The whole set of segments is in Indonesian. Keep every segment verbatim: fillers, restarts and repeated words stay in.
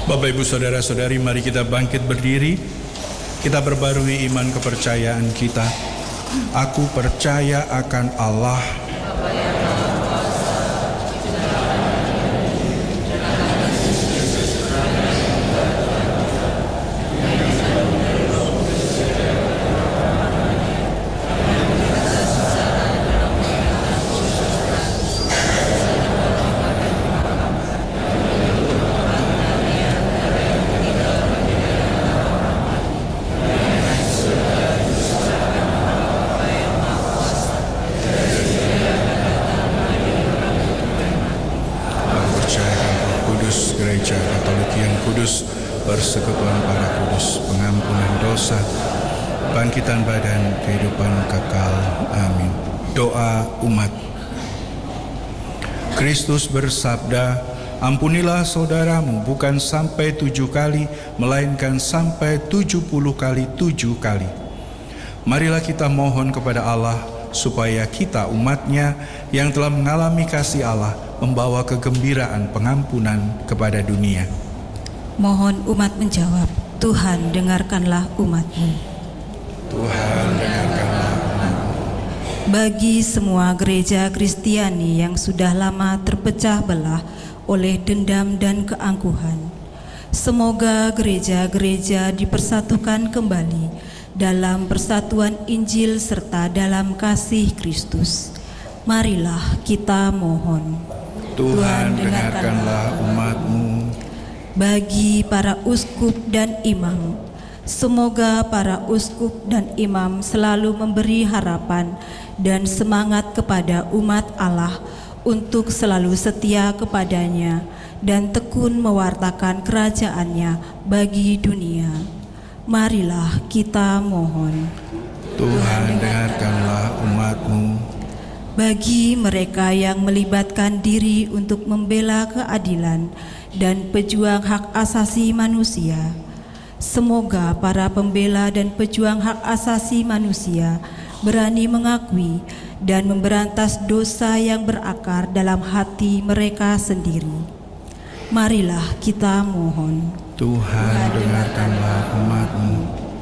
Bapak, Ibu, Saudara-saudari, mari kita bangkit berdiri. Kita berbarui iman kepercayaan kita. Aku percaya akan Allah, Gereja Katolik yang kudus, persekutuan para kudus, pengampunan dosa, bangkitan badan, kehidupan kekal. Amin. Doa umat. Kristus bersabda, ampunilah saudaramu bukan sampai tujuh kali, melainkan sampai tujuh puluh kali tujuh kali. Marilah kita mohon kepada Allah supaya kita umatnya yang telah mengalami kasih Allah membawa kegembiraan pengampunan kepada dunia. Mohon umat menjawab, Tuhan dengarkanlah umat-Mu. Tuhan dengarkanlah umat-Mu. Bagi semua gereja Kristiani yang sudah lama terpecah belah oleh dendam dan keangkuhan, semoga gereja-gereja dipersatukan kembali dalam persatuan Injil serta dalam kasih Kristus. Marilah kita mohon. Tuhan dengarkanlah umat-Mu. Bagi para uskup dan imam, semoga para uskup dan imam selalu memberi harapan dan semangat kepada umat Allah untuk selalu setia kepadanya dan tekun mewartakan kerajaannya bagi dunia. Marilah kita mohon. Tuhan dengarkanlah umat-Mu. Bagi mereka yang melibatkan diri untuk membela keadilan dan pejuang hak asasi manusia, semoga para pembela dan pejuang hak asasi manusia berani mengakui dan memberantas dosa yang berakar dalam hati mereka sendiri. Marilah kita mohon. Tuhan dengarkanlah umat-Mu.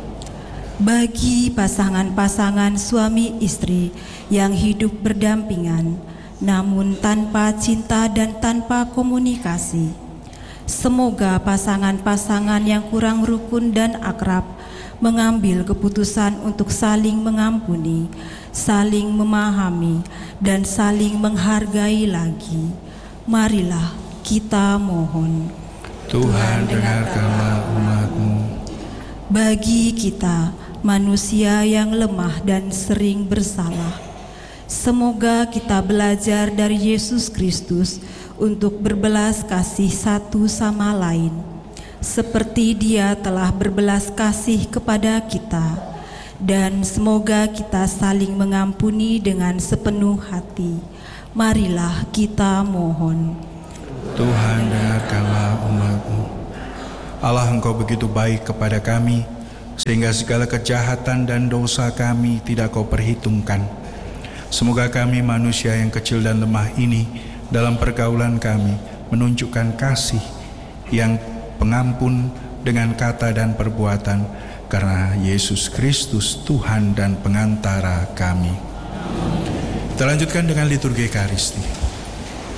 Bagi pasangan-pasangan suami istri yang hidup berdampingan namun tanpa cinta dan tanpa komunikasi, semoga pasangan-pasangan yang kurang rukun dan akrab mengambil keputusan untuk saling mengampuni, saling memahami, dan saling menghargai lagi. Marilah kita mohon. Tuhan dengarkanlah umat-Mu. Bagi kita manusia yang lemah dan sering bersalah, semoga kita belajar dari Yesus Kristus untuk berbelas kasih satu sama lain, seperti Dia telah berbelas kasih kepada kita, dan semoga kita saling mengampuni dengan sepenuh hati. Marilah kita mohon. Tuhan dengarkanlah umat-Mu. Allah, Engkau begitu baik kepada kami, sehingga segala kejahatan dan dosa kami tidak Kau perhitungkan. Semoga kami manusia yang kecil dan lemah ini dalam pergaulan kami menunjukkan kasih yang pengampun dengan kata dan perbuatan, karena Yesus Kristus Tuhan dan pengantara kami. Kita lanjutkan dengan liturgi Ekaristi.